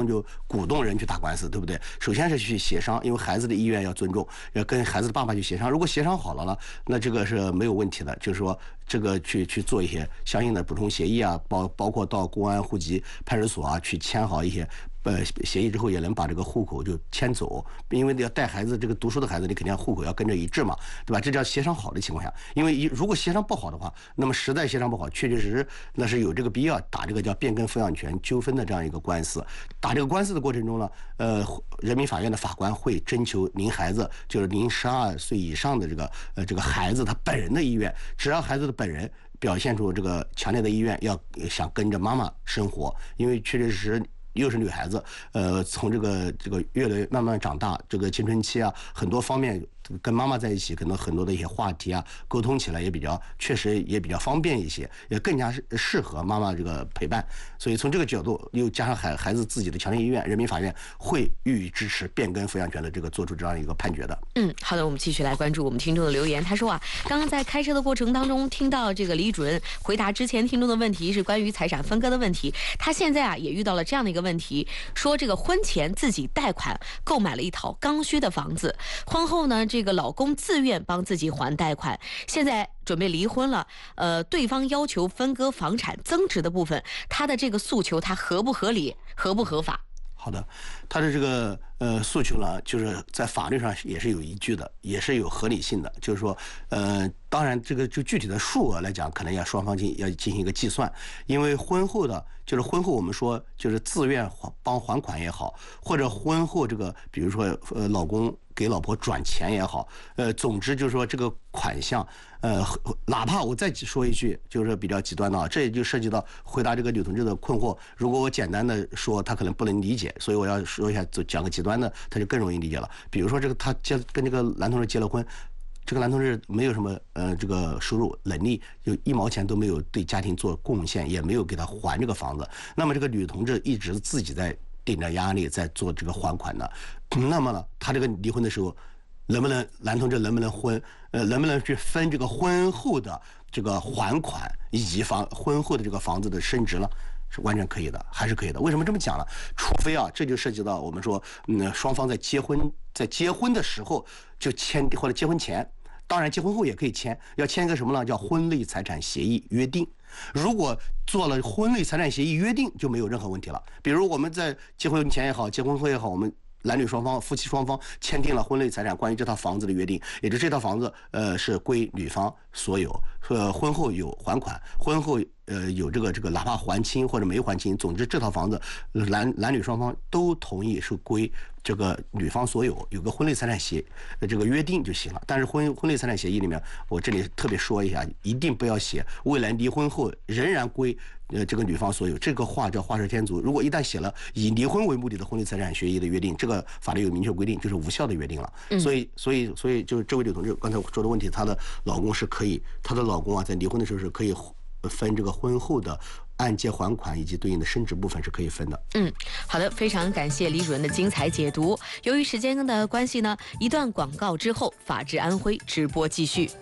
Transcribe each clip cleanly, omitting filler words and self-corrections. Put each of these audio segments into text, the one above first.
就鼓动人去打官司，对不对？首先是去协商，因为孩子的意愿要尊重，要跟孩子的爸爸去协商。如果协商好了，那这个是没有问题的，就是说这个去做一些相应的补充协议啊，包括到公安、户籍派出所啊去签好一些。协议之后也能把这个户口就迁走，因为要带孩子，这个读书的孩子，你肯定户口要跟着一致嘛，对吧？这叫协商好的情况下，因为如果协商不好的话，那么实在协商不好，确确实实那是有这个必要打这个叫变更抚养权纠纷的这样一个官司。打这个官司的过程中呢，人民法院的法官会征求您孩子，就是您12岁以上的这个孩子他本人的意愿，只要孩子的本人表现出这个强烈的意愿，要想跟着妈妈生活，因为确确实实。又是女孩子，从这个越来越慢慢长大，这个青春期啊，很多方面跟妈妈在一起，可能很多的一些话题啊，沟通起来也确实也比较方便一些，也更加适合妈妈这个陪伴。所以从这个角度，又加上孩子自己的强烈意愿，人民法院会予以支持变更抚养权的这个做出这样一个判决的。 好的，我们继续来关注我们听众的留言。他说啊，刚刚在开车的过程当中听到这个李主任回答之前听众的问题，是关于财产分割的问题。他现在啊也遇到了这样的一个问题，说这个婚前自己贷款购买了一套刚需的房子，婚后呢这个老公自愿帮自己还贷款，现在准备离婚了，对方要求分割房产增值的部分，他的这个诉求他合不合理，合不合法？ 好的，他的这个诉求呢，就是在法律上也是有依据的，也是有合理性的。就是说，当然这个就具体的数额来讲，可能要双方要进行一个计算，因为婚后我们说就是自愿帮还款也好，或者婚后这个比如说老公给老婆转钱也好，总之就是说这个款项，哪怕我再说一句，就是比较极端的啊，这也就涉及到回答这个女同志的困惑。如果我简单的说，她可能不能理解，所以我要说一下，讲个极端的，她就更容易理解了。比如说这个她跟这个男同志结了婚。这个男同志没有什么这个收入能力，就1毛钱都没有对家庭做贡献，也没有给他还这个房子。那么这个女同志一直自己在顶着压力在做这个还款的。那么呢，他这个离婚的时候，男同志能不能去分这个婚后的这个还款以及婚后的这个房子的升值呢？是完全可以的，还是可以的。为什么这么讲呢？除非啊，这就涉及到我们说，双方在结婚的时候就签，或者结婚前，当然结婚后也可以签，要签一个什么呢？叫婚内财产协议约定。如果做了婚内财产协议约定，就没有任何问题了。比如我们在结婚前也好，结婚后也好，我们男女双方、夫妻双方签订了婚内财产关于这套房子的约定，也就是这套房子是归女方所有，婚后有还款，婚后有这个哪怕还清或者没还清，总之这套房子男女双方都同意是归这个女方所有，有个婚内财产这个约定就行了。但是婚内财产协议里面，我这里特别说一下，一定不要写未来离婚后仍然归这个女方所有，这个话叫画蛇添足。如果一旦写了以离婚为目的的婚内财产协议的约定，这个法律有明确规定，就是无效的约定了。所以就是这位女同志刚才说的问题，她的老公是可以，她的老公啊在离婚的时候是可以分这个婚后的按揭还款以及对应的升值部分是可以分的。 好的，非常感谢李主任的精彩解读。由于时间的关系呢，一段广告之后，法治安徽直播继续。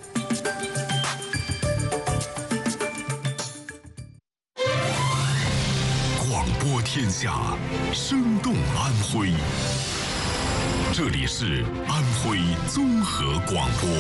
广播天下，生动安徽。这里是安徽综合广播。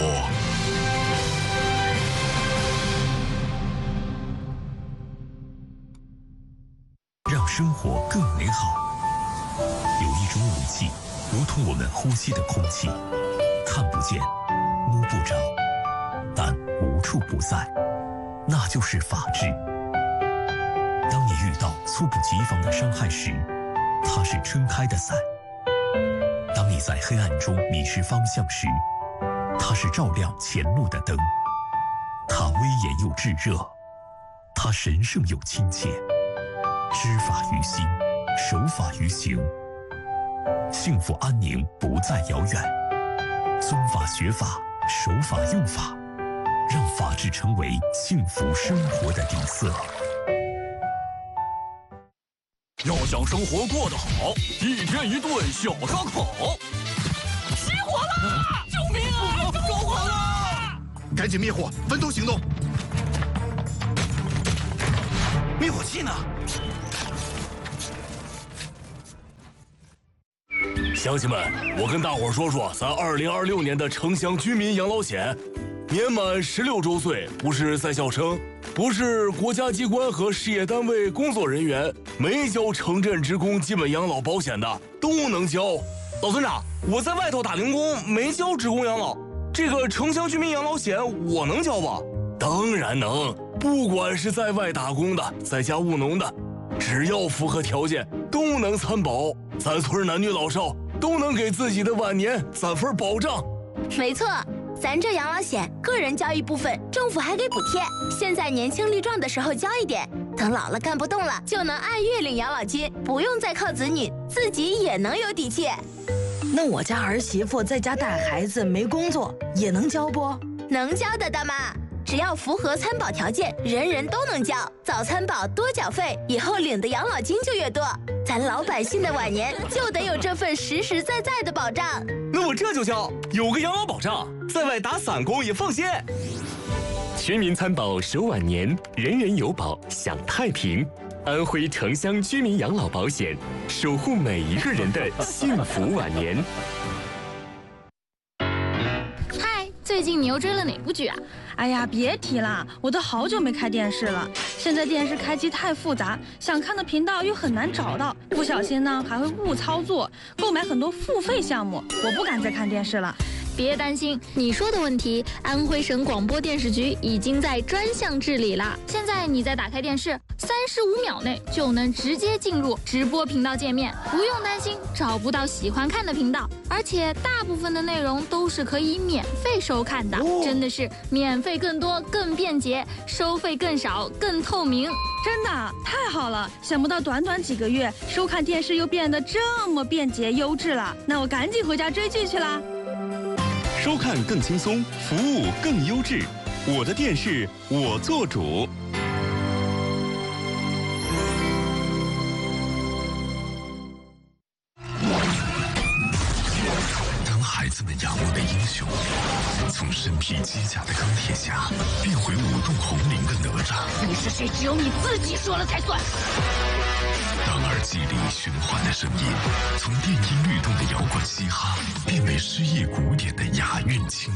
让生活更美好。有一种武器，如同我们呼吸的空气，看不见，摸不着，但无处不在，那就是法治。当你遇到猝不及防的伤害时，它是撑开的伞；当你在黑暗中迷失方向时，它是照亮前路的灯。它威严又炙热，它神圣又亲切。知法于心，守法于行，幸福安宁不再遥远。遵法学法，守法用法，让法治成为幸福生活的底色。 要想生活过得好，一天一顿小烧烤。起火了！救命啊！着火了！ 赶紧灭火，分头行动。灭火器呢？ 乡亲们，我跟大伙说说咱2026年的城乡居民养老险。年满16周岁，不是在校生，不是国家机关和事业单位工作人员，没交城镇职工基本养老保险的都能交。老村长，我在外头打零工，没交职工养老，这个城乡居民养老险我能交吧？当然能，不管是在外打工的，在家务农的，只要符合条件，都能参保。咱村男女老少都能给自己的晚年攒份保障。 没错。咱这养老险，个人交一部分，政府还给补贴。现在年轻力壮的时候交一点，等老了干不动了，就能按月领养老金，不用再靠子女，自己也能有底气。 那我家儿媳妇在家带孩子没工作，也能交不？ 能交的，大妈。只要符合参保条件，人人都能交。早参保多缴费，以后领的养老金就越多。咱老百姓的晚年就得有这份实实在在的保障。 那我这就交，有个养老保障，在外打散工也放心。 全民参保守晚年，人人有保享太平。安徽城乡居民养老保险，守护每一个人的幸福晚年。 嗨，最近你又追了哪部剧啊？ 哎呀，别提了，我都好久没开电视了。现在电视开机太复杂，想看的频道又很难找到，不小心呢还会误操作，购买很多付费项目，我不敢再看电视了。 别担心，你说的问题，安徽省广播电视局已经在专项治理了。现在你再打开电视，35秒内就能直接进入直播频道界面，不用担心找不到喜欢看的频道，而且大部分的内容都是可以免费收看的，真的是免费更多、更便捷，收费更少、更透明。 真的太好了，想不到短短几个月，收看电视又变得这么便捷优质了。那我赶紧回家追剧去啦。 收看更轻松，服务更优质。我的电视，我做主。 当孩子们仰慕的英雄，从身披机甲的钢铁侠变回舞动红绫的哪吒， 你是谁？只有你自己说了才算。 当耳机里循环的声音从电音律动的摇滚嘻哈变为失业古典的雅韵轻